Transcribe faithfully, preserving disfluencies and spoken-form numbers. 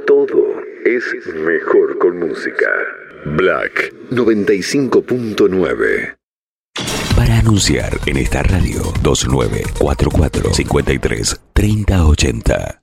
Todo es mejor con música. Black noventa y cinco punto nueve. Para anunciar en esta radio, dos nueve cuatro cuatro cinco tres tres cero ochenta.